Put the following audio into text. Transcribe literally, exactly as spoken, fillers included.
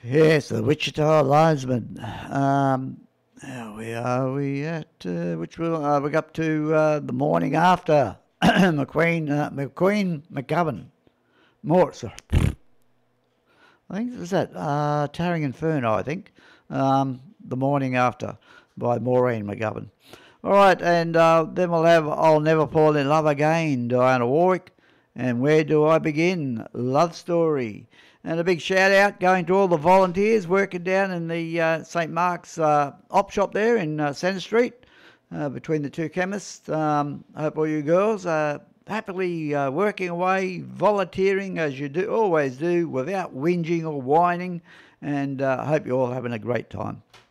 Yes, the Wichita Linesman. Um, how we are we at? Uh, which will uh, we're up to uh, the morning after McQueen, uh, McQueen, McGovern, Morse. I think it was that uh, Towering Inferno. I think um, the morning after by Maureen McGovern. All right, and uh, then we'll have I'll Never Fall in Love Again, Diana Warwick. And Where Do I Begin? Love Story. And a big shout out going to all the volunteers working down in the uh, Saint Mark's uh, op shop there in uh, Centre Street uh, between the two chemists. Um, I hope all you girls are happily uh, working away, volunteering as you do always do without whinging or whining. And uh, I hope you're all having a great time.